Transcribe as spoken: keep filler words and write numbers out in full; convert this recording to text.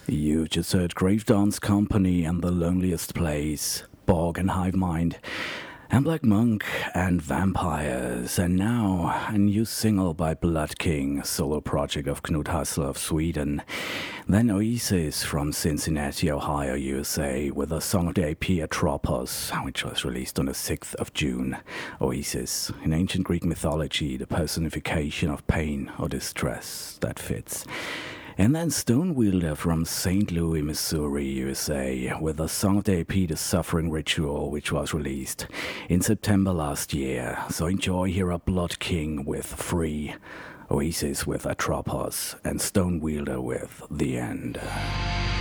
You just heard Grave Dance Company and The Loneliest Place, Bog and Hive Mind, and Black Monk and Vampires, and now a new single by Blood King, solo project of Knut Hassler of Sweden. Then Oasis from Cincinnati, Ohio, U S A, with a song of the A P Atropos, which was released on the sixth of June. Oasis, in ancient Greek mythology, the personification of pain or distress. That fits. And then Stonewielder from Saint Louis, Missouri, U S A, with a song of the A P, The Suffering Ritual, which was released in September last year. So enjoy here are Blood King with Free, Oasis with Atropos, and Stonewielder with The End.